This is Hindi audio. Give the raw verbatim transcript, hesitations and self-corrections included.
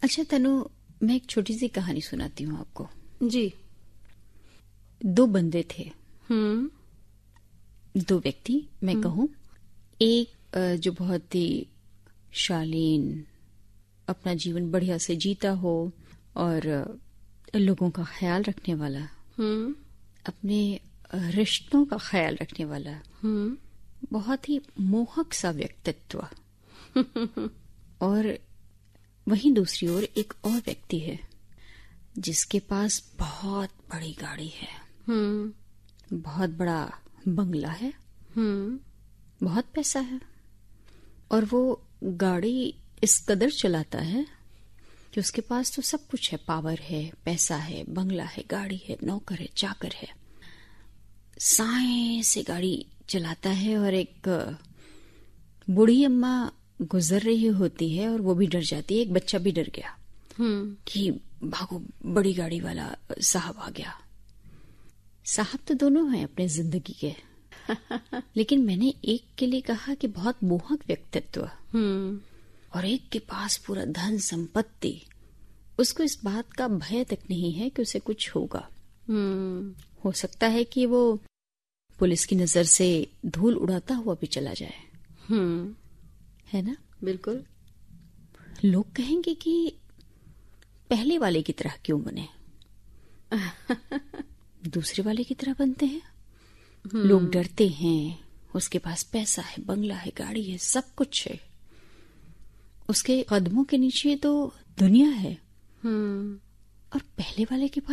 अच्छा तनु, मैं एक छोटी सी कहानी सुनाती हूँ आपको। जी। दो बंदे थे, हम्म दो व्यक्ति मैं कहूँ। एक अ, जो बहुत ही शालीन अपना जीवन बढ़िया से जीता हो और अ, लोगों का ख्याल रखने वाला, हम्म अपने अ, रिश्तों का ख्याल रखने वाला, हम्म बहुत ही मोहक सा व्यक्तित्व। और वहीं दूसरी ओर एक और व्यक्ति है जिसके पास बहुत बड़ी गाड़ी है, हम्म बहुत बड़ा बंगला है, हम्म बहुत पैसा है, और वो गाड़ी इस कदर चलाता है कि उसके पास तो सब कुछ है, पावर है, पैसा है, बंगला है, गाड़ी है, नौकर है, चाकर है। साए से गाड़ी चलाता है और एक बूढ़ी अम्मा गुजर रही होती है और वो भी डर जाती है। एक बच्चा भी डर गया हम्म कि भागो, बड़ी गाड़ी वाला साहब आ गया। साहब तो दोनों हैं अपने जिंदगी के, लेकिन मैंने एक के लिए कहा कि बहुत मोहक व्यक्तित्व, हम्म और एक के पास पूरा धन संपत्ति। उसको इस बात का भय तक नहीं है कि उसे कुछ होगा। हम्म हो सकता है कि वो पुलिस की नजर से धूल उड़ाता हुआ भी चला जाए, हम्म है ना। बिल्कुल। लोग कहेंगे कि पहले वाले की तरह क्यों बने, दूसरे वाले की तरह बनते हैं। लोग डरते हैं, उसके पास पैसा है, बंगला है, गाड़ी है, सब कुछ है, उसके कदमों के नीचे तो दुनिया है। हम्म और पहले वाले के पास